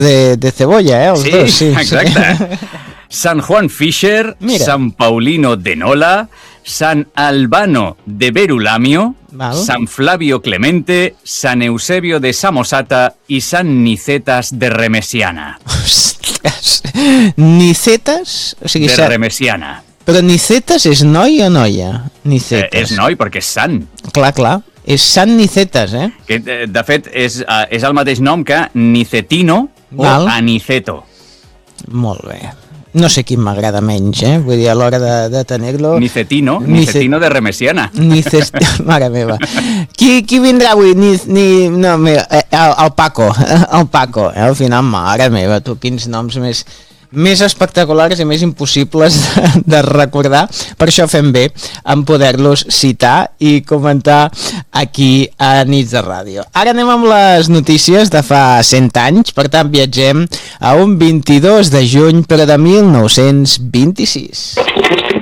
de cebolla, els dos. Sí, exacte. San Juan Fisher, Mira. San Paulino de Nola, San Albano de Berulamio, Val. San Flavio Clemente, San Eusebio de Samosata i San Nicetas de Remesiana. Ostres. Nicetas? O sigui, De Remesiana. Però Nicetas és noi o noia? Nicetas. És noi perquè és sant. Clar. És Sant Nicetas, eh? Que, de fet, és el mateix nom que Nicetino o Val. Aniceto. Molt bé. No sé quin m'agrada menys, Vull dir, a l'hora de tenir-lo... Nicetino de Remesiana. Mare meva. Qui vindrà avui? No, mira, el Paco. El Paco, al final, mare meva, tu, quins noms més espectaculars i més impossibles de recordar. Per això fem bé en poder-los citar i comentar aquí a Nits de Ràdio. Ara anem amb les notícies de fa 100 anys, per tant viatgem a un 22 de juny però de 1926.